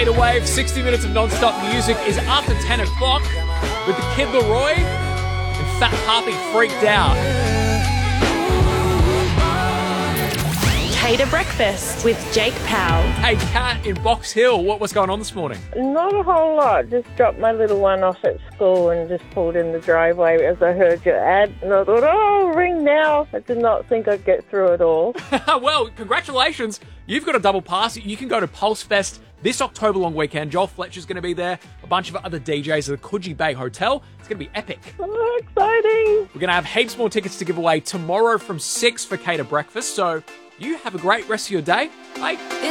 Cater Wave, 60 minutes of non-stop music is after 10 o'clock with the Kid Laroi and Fat Papi Freaked Out. Cater Breakfast with Jake Powell. Hey, Kat in Box Hill, what's going on this morning? Not a whole lot. Just dropped my little one off at school and just pulled in the driveway as I heard your ad. And I thought, oh, ring now. I did not think I'd get through it all. Well, congratulations. You've got a double pass. You can go to Pulse Fest this October long weekend. Joel Fletcher's going to be there. A bunch of other DJs at the Coogee Bay Hotel. It's going to be epic. Oh, exciting. We're going to have heaps more tickets to give away tomorrow from 6 for Cater Breakfast. So you have a great rest of your day. Bye.